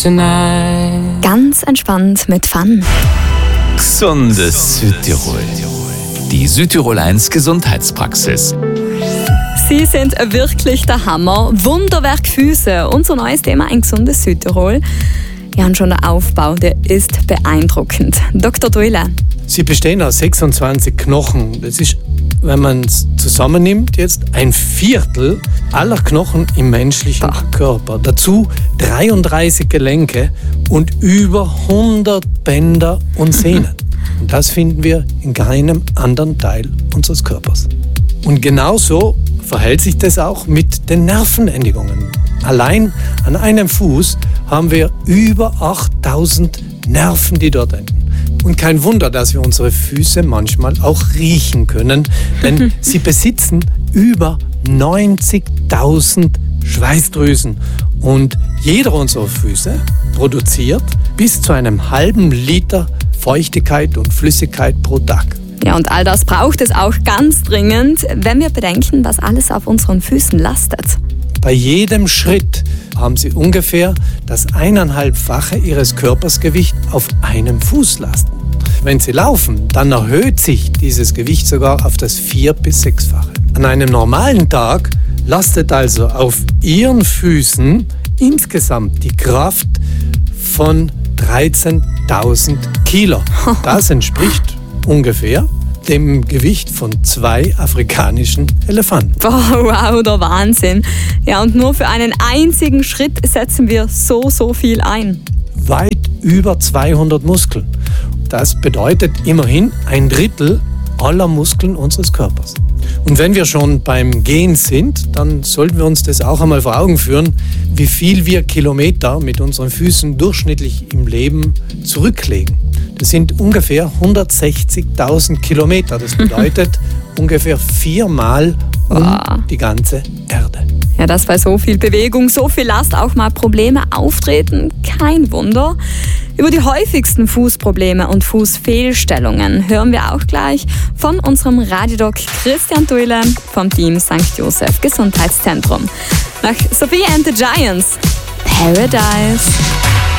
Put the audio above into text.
tonight. Ganz entspannt mit Fun. Gesundes Südtirol. Die Südtirol 1 Gesundheitspraxis. Sie sind wirklich der Hammer. Wunderwerk Füße. Unser neues Thema in Gesundes Südtirol. Ja, und schon der Aufbau, der ist beeindruckend. Dr. Duile. Sie bestehen aus 26 Knochen. Das ist, wenn man es zusammennimmt, jetzt ein Viertel aller Knochen im menschlichen Körper. Dazu 33 Gelenke und über 100 Bänder und Sehnen. Und das finden wir in keinem anderen Teil unseres Körpers. Und genauso verhält sich das auch mit den Nervenendigungen. Allein an einem Fuß haben wir über 8000 Nerven, die dort enden. Und kein Wunder, dass wir unsere Füße manchmal auch riechen können, denn sie besitzen über 90.000 Schweißdrüsen. Und jeder unserer Füße produziert bis zu einem halben Liter Feuchtigkeit und Flüssigkeit pro Tag. Ja, und all das braucht es auch ganz dringend, wenn wir bedenken, was alles auf unseren Füßen lastet. Bei jedem Schritt haben sie ungefähr das 1,5-fache ihres Körpersgewicht auf einem Fuß lasten. Wenn sie laufen, dann erhöht sich dieses Gewicht sogar auf das 4- bis 6-fache. An einem normalen Tag lastet also auf ihren Füßen insgesamt die Kraft von 13.000 Kilo. Das entspricht ungefähr dem Gewicht von 2 afrikanischen Elefanten. Wow, der Wahnsinn. Ja, und nur für einen einzigen Schritt setzen wir so viel ein. Weit über 200 Muskeln. Das bedeutet immerhin 1/3 aller Muskeln unseres Körpers. Und wenn wir schon beim Gehen sind, dann sollten wir uns das auch einmal vor Augen führen, wie viel wir Kilometer mit unseren Füßen durchschnittlich im Leben zurücklegen. Das sind ungefähr 160.000 Kilometer. Das bedeutet ungefähr 4-mal um die ganze Erde. Ja, dass bei so viel Bewegung, so viel Last auch mal Probleme auftreten, kein Wunder. Über die häufigsten Fußprobleme und Fußfehlstellungen hören wir auch gleich von unserem Radiodoc Christian Duile vom Team St. Joseph Gesundheitszentrum. Nach Sophia and the Giants, Paradise.